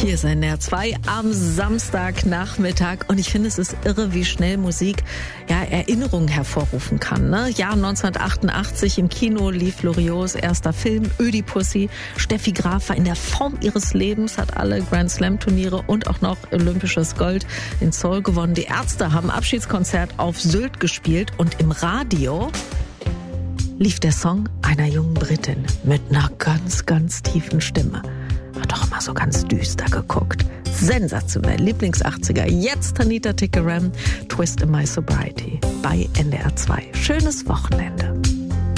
Hier ist NDR 2 am Samstagnachmittag und ich finde, es ist irre, wie schnell Musik Erinnerungen hervorrufen kann. Ne? Jahr 1988 im Kino lief Loriots erster Film Ödipussy. Steffi Graf war in der Form ihres Lebens, hat alle Grand Slam Turniere und auch noch olympisches Gold in Seoul gewonnen. Die Ärzte haben Abschiedskonzert auf Sylt gespielt und im Radio lief der Song einer jungen Britin mit einer ganz, ganz tiefen Stimme. Hat doch immer so ganz düster geguckt. Sensationell. Lieblings-80er. Jetzt Tanita Tikaram, Twist in My Sobriety bei NDR 2. Schönes Wochenende.